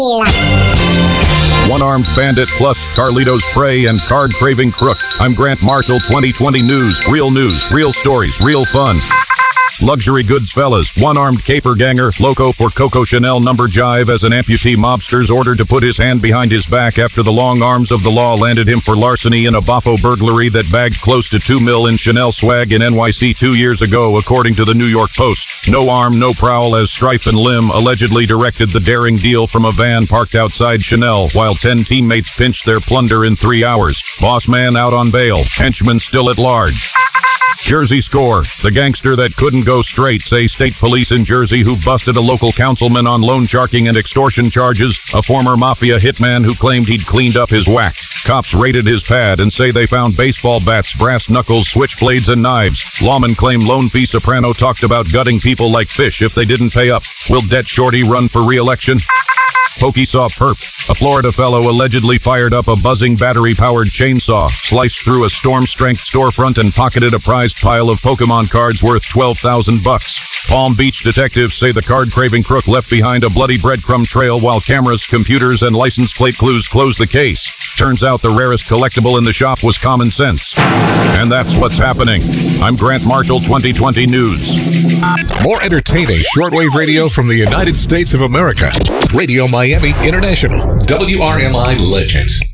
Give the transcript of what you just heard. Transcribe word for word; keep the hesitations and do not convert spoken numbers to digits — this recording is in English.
One-armed bandit plus Carlito's prey and card-craving crook. I'm Grant Marshall, twenty twenty News. Real news, real stories, real fun. Luxury goods fellas, one-armed caper ganger, loco for Coco Chanel number jive as an amputee mobster's ordered to put his hand behind his back after the long arms of the law landed him for larceny in a Boffo burglary that bagged close to two mil in Chanel swag in N Y C two years ago, according to the New York Post. No arm, no prowl as Strife and Lim allegedly directed the daring deal from a van parked outside Chanel while ten teammates pinched their plunder in three hours. Boss man out on bail, henchman still at large. Jersey score. The gangster that couldn't go straight, say state police in Jersey who've busted a local councilman on loan sharking and extortion charges, a former mafia hitman who claimed he'd cleaned up his whack. Cops raided his pad and say they found baseball bats, brass knuckles, switchblades, and knives. Lawmen claim Lone Fee Soprano talked about gutting people like fish if they didn't pay up. Will Det Shorty run for re-election? Pokey saw perp. A Florida fellow allegedly fired up a buzzing battery-powered chainsaw, sliced through a storm-strength storefront, and pocketed a prized pile of Pokemon cards worth twelve thousand bucks. Palm Beach detectives say the card-craving crook left behind a bloody breadcrumb trail while cameras, computers, and license plate clues closed the case. Turns out the rarest collectible in the shop was common sense. And that's what's happening. I'm Grant Marshall, twenty twenty News. More entertaining shortwave radio from the United States of America. Radio Miami International. W R M I Legends.